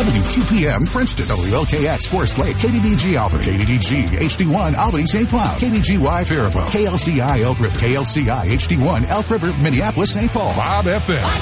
WQPM Princeton, WLKX Forest Lake, KDDG Alfred, KDDG HD1 Albany St. Cloud, KDGY Faribault, KLCI Elk River, KLCI HD1 Elk River, Minneapolis St. Paul, Bob FM.